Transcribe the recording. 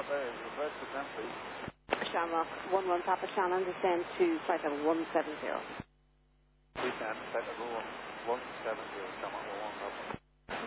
Papa is reverse to 10, please. Shamrock 11 Papa Shannon, descend to flight level 170. Descend, flight level 170, Shamrock 11 Papa.